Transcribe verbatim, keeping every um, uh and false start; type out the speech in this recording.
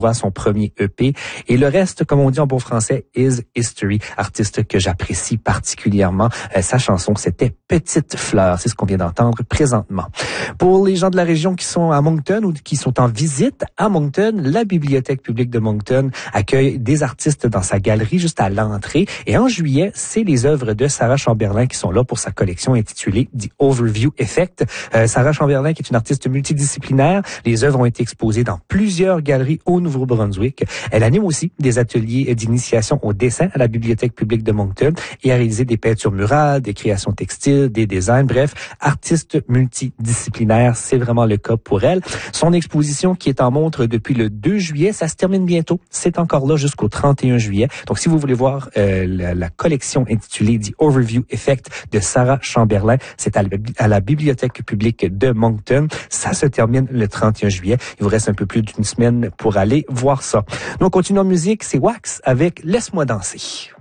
son premier E P. Et le reste, comme on dit en bon français, is history. Artiste que j'apprécie particulièrement. Euh, sa chanson, c'était Petite Fleur. C'est ce qu'on vient d'entendre présentement. Pour les gens de la région qui sont à Moncton ou qui sont en visite à Moncton, la Bibliothèque publique de Moncton accueille des artistes dans sa galerie juste à l'entrée. Et en juillet, c'est les œuvres de Sarah Chamberlain qui sont là pour sa collection intitulée The Overview Effect. Euh, Sarah Chamberlain qui est une artiste multidisciplinaire. Les œuvres ont été exposées dans plusieurs galeries au Nouveau-Brunswick. Elle anime aussi des ateliers d'initiation au dessin à la Bibliothèque publique de Moncton et a réalisé des peintures murales, des créations textiles, des designs, bref, artiste multidisciplinaire, c'est vraiment le cas pour elle. Son exposition qui est en montre depuis le deux juillet, ça se termine bientôt. C'est encore là jusqu'au trente et un juillet. Donc, si vous voulez voir euh, la, la collection intitulée The Overview Effect de Sarah Chamberlain, c'est à la, à la Bibliothèque publique de Moncton. Ça se termine le trente et un juillet. Il vous reste un peu plus d'une semaine pour aller voir ça. Nous, on continue en musique. C'est Wax avec Laisse-moi danser.